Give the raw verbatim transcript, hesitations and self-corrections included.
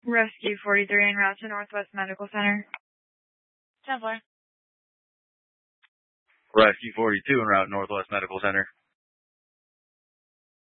Rescue forty-three en route to Northwest Medical Center. ten four. Rescue forty-two en route to Northwest Medical Center.